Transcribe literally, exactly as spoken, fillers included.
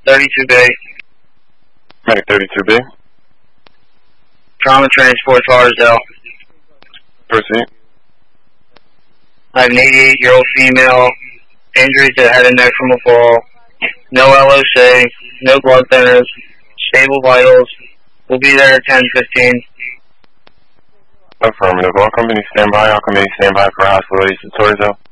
thirty-two B. Medic thirty-two B. Trauma transport to Arzell. Proceed. I have an eighty-eight-year-old female, injury to the head and neck from a fall, no L O C, no blood thinners, stable vitals. We'll be there at ten fifteen. Affirmative. All companies stand by. All committees stand by for hospitalization to Torsville.